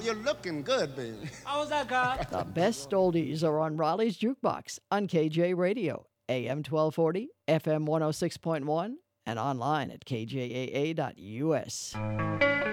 You're looking good, baby. How was that, Carl? The best oldies are on Raleigh's Jukebox on KJ Radio, AM 1240, FM 106.1, and online at kjaa.us.